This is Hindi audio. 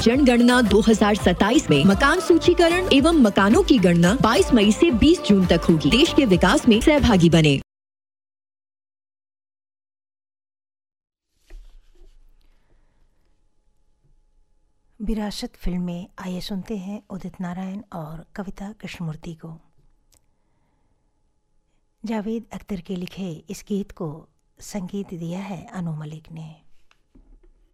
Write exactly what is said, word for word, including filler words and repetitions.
जनगणना दो हज़ार सत्ताईस में मकान सूचीकरण एवं मकानों की गणना बाईस मई से बीस जून तक होगी। देश के विकास में सहभागी बने। विरासत फिल्म में आइए सुनते हैं उदित नारायण और कविता कृष्णमूर्ति को। जावेद अख्तर के लिखे इस गीत को संगीत दिया है अनु मलिक ने।